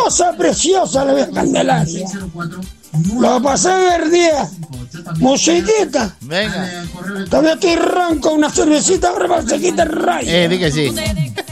hermosa, preciosa la Vía Candelaria. Lo pasé ver día. Musiquita. Venga. Todavía estoy ronco, una cervecita, ahora se quita el rayo. Di que sí.